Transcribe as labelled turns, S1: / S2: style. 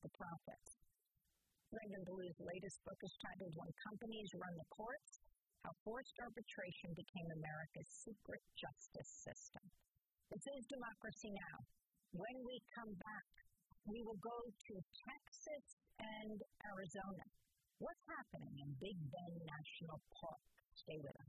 S1: for profits. Brendan Blue's latest book is titled When Companies Run the Courts, How Forced Arbitration Became America's Secret Justice System. This is Democracy Now! When we come back, we will go to Texas and Arizona. What's happening in Big Bend National Park? Stay with us.